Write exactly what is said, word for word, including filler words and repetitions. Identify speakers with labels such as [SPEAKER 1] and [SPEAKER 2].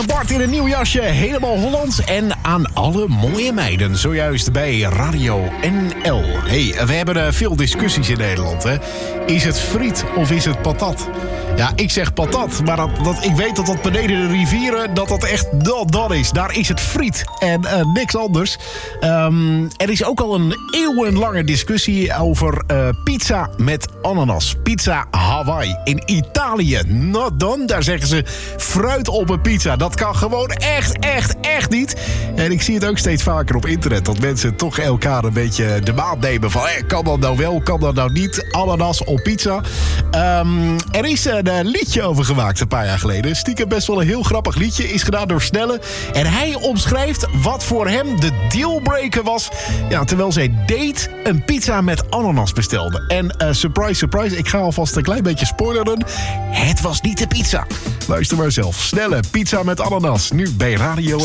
[SPEAKER 1] Bart in een nieuw jasje, helemaal Hollands. En aan alle mooie meiden, zojuist bij Radio N L. Hey, we hebben uh, veel discussies in Nederland, hè. Is het friet of is het patat? Ja, ik zeg patat, maar dat, dat, ik weet dat dat beneden de rivieren... dat dat echt dat, dat is. Daar is het friet en uh, niks anders. Um, er is ook al een eeuwenlange discussie over uh, pizza met ananas. Pizza Hawaii in Italië. Not done. Daar zeggen ze fruit op een pizza. Dat kan gewoon echt, echt, echt niet. En ik zie het ook steeds vaker op internet... dat mensen toch elkaar een beetje de maat nemen van... Eh, kan dat nou wel, kan dat nou niet? Ananas op pizza. Um, er is een uh, liedje over gemaakt een paar jaar geleden. Stiekem best wel een heel grappig liedje. Is gedaan door Snelle. En hij omschrijft wat voor hem de dealbreaker was... Ja, terwijl zij date een pizza met ananas bestelde. En uh, surprise, surprise, ik ga alvast een klein beetje spoileren. Het was niet de pizza. Luister maar zelf. Snelle pizza met ananas. Nu bij Radio